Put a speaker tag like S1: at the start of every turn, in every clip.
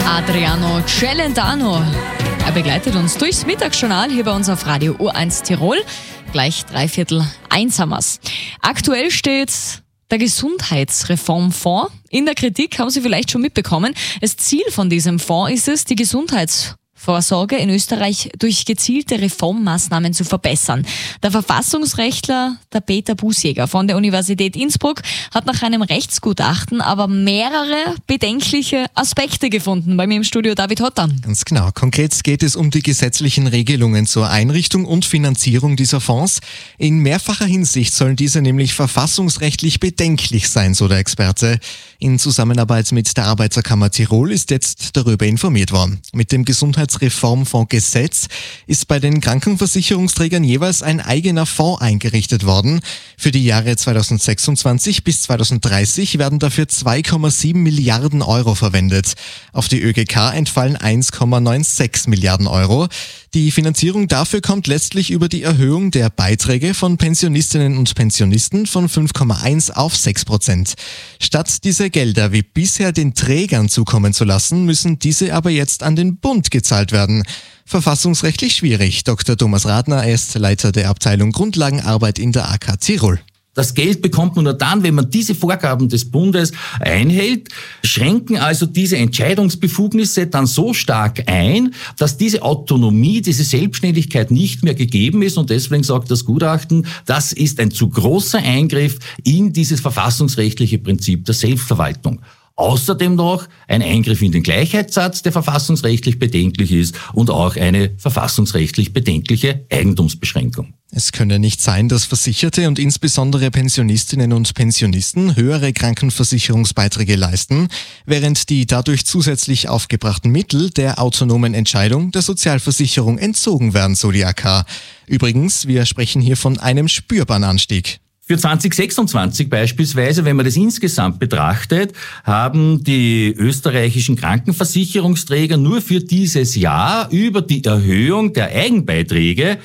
S1: Adriano Celentano. Er begleitet uns durchs Mittagsjournal hier bei uns auf Radio U1 Tirol. Gleich 1:15 haben wir's. Aktuell steht der Gesundheitsreformfonds in der Kritik, haben Sie vielleicht schon mitbekommen. Das Ziel von diesem Fonds ist es, die Gesundheitsvorsorge in Österreich durch gezielte Reformmaßnahmen zu verbessern. Der Verfassungsrechtler, der Peter Bußjäger von der Universität Innsbruck, hat nach einem Rechtsgutachten aber mehrere bedenkliche Aspekte gefunden. Bei mir im Studio David Hotter.
S2: Ganz genau. Konkret geht es um die gesetzlichen Regelungen zur Einrichtung und Finanzierung dieser Fonds. In mehrfacher Hinsicht sollen diese nämlich verfassungsrechtlich bedenklich sein, so der Experte. In Zusammenarbeit mit der Arbeiterkammer Tirol ist jetzt darüber informiert worden. Mit dem Gesundheitsreformfondsgesetz ist bei den Krankenversicherungsträgern jeweils ein eigener Fonds eingerichtet worden. Für die Jahre 2026 bis 2030 werden dafür 2,7 Milliarden Euro verwendet. Auf die ÖGK entfallen 1,96 Milliarden Euro. Die Finanzierung dafür kommt letztlich über die Erhöhung der Beiträge von Pensionistinnen und Pensionisten von 5,1 auf 6%. Statt diese Gelder wie bisher den Trägern zukommen zu lassen, müssen diese aber jetzt an den Bund gezahlt werden. Verfassungsrechtlich schwierig. Dr. Thomas Radner, er ist Leiter der Abteilung Grundlagenarbeit in der AK Tirol.
S3: Das Geld bekommt man nur dann, wenn man diese Vorgaben des Bundes einhält, schränken also diese Entscheidungsbefugnisse dann so stark ein, dass diese Autonomie, diese Selbstständigkeit nicht mehr gegeben ist. Und deswegen sagt das Gutachten, das ist ein zu großer Eingriff in dieses verfassungsrechtliche Prinzip der Selbstverwaltung. Außerdem noch ein Eingriff in den Gleichheitssatz, der verfassungsrechtlich bedenklich ist, und auch eine verfassungsrechtlich bedenkliche Eigentumsbeschränkung.
S2: Es könne nicht sein, dass Versicherte und insbesondere Pensionistinnen und Pensionisten höhere Krankenversicherungsbeiträge leisten, während die dadurch zusätzlich aufgebrachten Mittel der autonomen Entscheidung der Sozialversicherung entzogen werden, so die AK. Übrigens, wir sprechen hier von einem spürbaren Anstieg.
S3: Für 2026 beispielsweise, wenn man das insgesamt betrachtet, haben die österreichischen Krankenversicherungsträger nur für dieses Jahr über die Erhöhung der Eigenbeiträge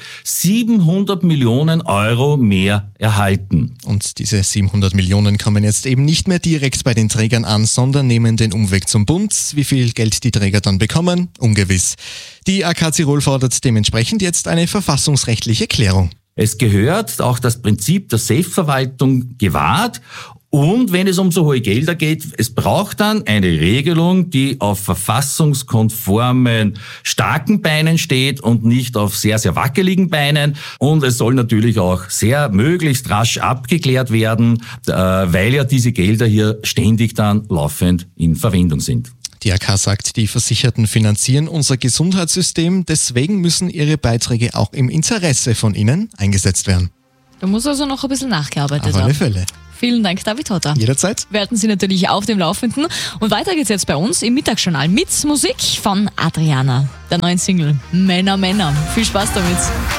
S3: 700 Millionen Euro mehr erhalten.
S2: Und diese 700 Millionen kommen jetzt eben nicht mehr direkt bei den Trägern an, sondern nehmen den Umweg zum Bund. Wie viel Geld die Träger dann bekommen? Ungewiss. Die AK Tirol fordert dementsprechend jetzt eine verfassungsrechtliche Klärung.
S3: Es gehört auch das Prinzip der Selbstverwaltung gewahrt. Und wenn es um so hohe Gelder geht, es braucht dann eine Regelung, die auf verfassungskonformen, starken Beinen steht und nicht auf sehr, sehr wackeligen Beinen. Und es soll natürlich auch sehr möglichst rasch abgeklärt werden, weil ja diese Gelder hier ständig dann laufend in Verwendung sind.
S2: Die AK sagt, die Versicherten finanzieren unser Gesundheitssystem, deswegen müssen ihre Beiträge auch im Interesse von ihnen eingesetzt werden.
S1: Da muss also noch ein bisschen nachgearbeitet werden.
S2: Auf alle Fälle.
S1: Vielen Dank, David Hotter.
S2: Jederzeit.
S1: Wir halten Sie natürlich auf dem Laufenden. Und weiter geht's jetzt bei uns im Mittagsjournal mit Musik von Adriana, der neuen Single Männer, Männer. Viel Spaß damit.